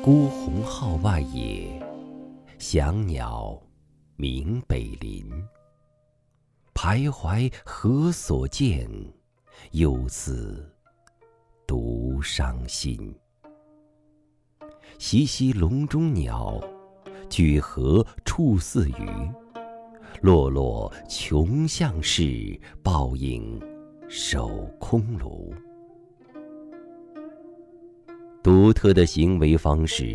孤鸿号外野，翔鸟鸣北林。徘徊何所见？犹似独伤心。习习笼中鸟，举河处似鱼。落落穷巷市，报应守空庐。独特的行为方式